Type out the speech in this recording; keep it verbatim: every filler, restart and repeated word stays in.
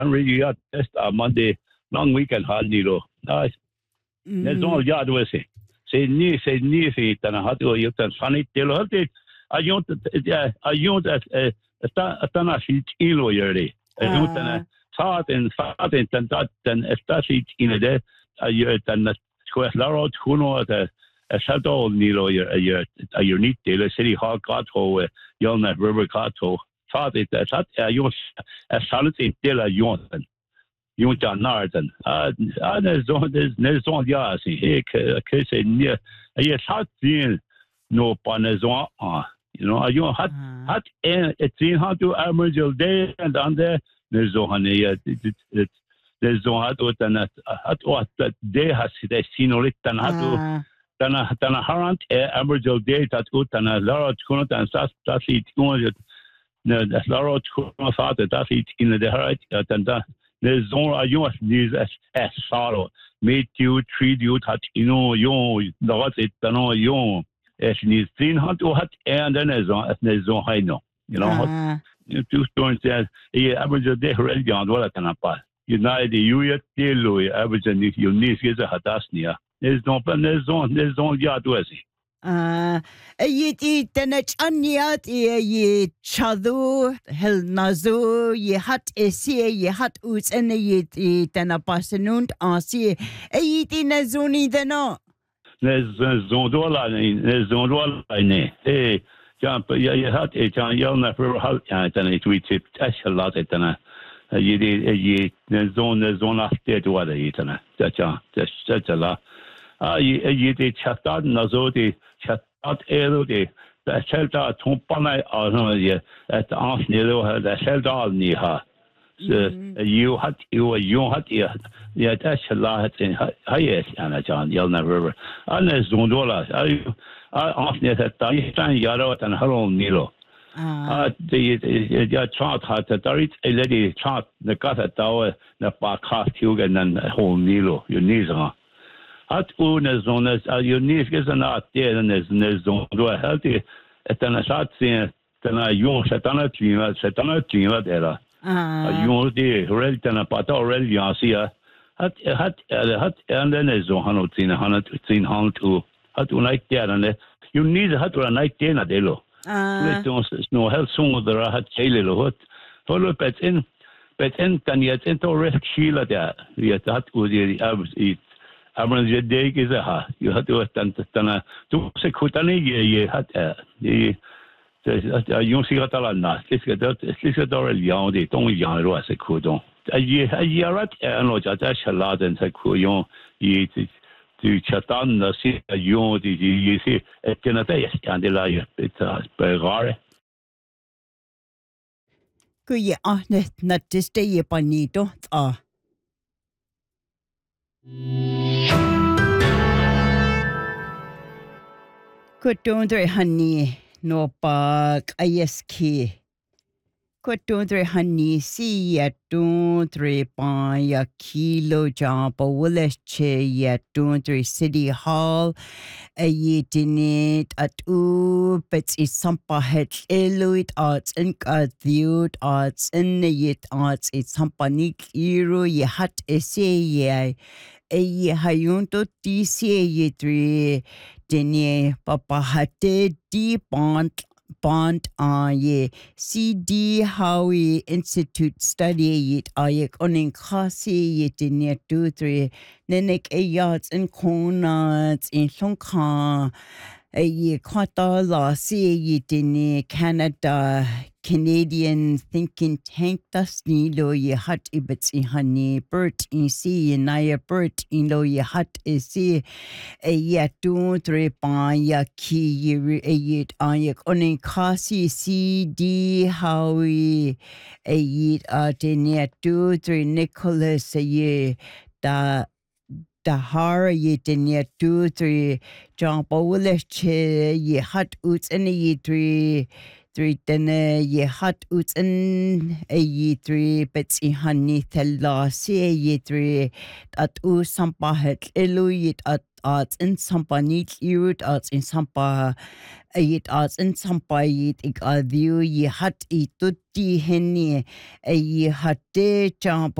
really got test uh, Monday long weekend hard nilo. Ah, ne zon ya do se. Se ni se ni se tana hatu yo tan sani telo hatu. Ayont ayont at sta tana sit ilo yere. Ayont tana saat en saat en tan tan sta sit in de ayont tan square laro kuno at Salto Nilo, your your neat dealer, City Hall Cato, Yelnat River Cato, thought it as you as solid dealer Yonton, Yonton Narden. Ah, there's on there's there's on yas, he case near a yes hot being no panazon. You know, you hot hot and it's in how to Emerald Day and on there, there's on it. There's on hot and hot what that day has seen it and how to. Tana tana harant Aboriginal day that good tana Laura Tkuno and Sas Tassi Tkuno the Laura Tkuno father Tassi in the Harat and the zone are yours needs as as sorrow. Made you treat you touch you know you the what's it no you as needs thin hot to hot and then as on as the zone high no. You know you two stories says yeah Aboriginal day already on what can happen. United you yet deal Aboriginal you need is a hatasnia. There's no there's no there's no yard was it. Ah, ye eat the net oniat ye chadu hel nazu ye hat esi ye hat us and ye eat an apasanund asi eat in a zoni the no. There's zondola there's zondola ne. Hey, jump ye hat a chan yelna for halt and it we tip a lot at an ye ye zone the zone after to what I eat and that's just such a lot. Ah, ye de chatat nazo de chatat ero de the shelter tompana or ye at the arms near the shelter near her. So you had you you had yeah that's a lot in highest and John Yelna River. And there's Zondola. I asked near that Dystan Yaro and Hello Nilo. Ah, the chart had the Darit a lady chart the Gata Tower, the Park Half Hugan and whole Nilo, your knees are. At una zonas a unis is an art there and there's no zone do a healthy at an asat then a young satana trima satana trima there. A young day relton but already yasia hat hat hat and then is on hundred in a hundred in hundred to hat to like there and you need hat to a night dinner delo. Let don't no health soon there hat jail hot. Follow pets in but in can yet into rest sheila there. Yet that would the Aboriginal day is a ha. You had to attend to Tana to Secutani, ye had the young Sigatalana. This is already young, they don't young as a cudon. A year, a year at Ano Jadash Lad and Sakuyon, ye to Chatan, the sea, a young, you see, a Kenate, and the liar, it's a Bergare. Could ye honest not to stay upon Nito? Ah. Kutundre honey no bag ayeski. Kutundre honey see ya tundre by a kilo job a willis che ya tundre city hall a yetinit at u but it's some pahet eluit arts and kathiut arts in the yet arts it's some panic hero ye hat a say ye a ye hayunto ti say ye three Dene papa hate di bond bond aye C D Howie Institute study it aye onin kasi it in two three nenek a yards and corners in Sonka a ye quata la see it in Canada Canadian thinking tank das nilo ye hat ibets in honey bird in sea and naya bird in lo ye hat is see a ye two three pa ya ki ye a ye aye onin kasi C D Howie a ye at in two three Nicholas a ye da da har ye in ye two three John Bowles che ye hat uts and ye three three denne ye hat uts and a ye three bits in honey tella see ye three at u sampahet eluit at arts in sampa niet uit arts in sampa ayit arts in sampa yit ik adhiu yi hat i tutti henni ay hatte champa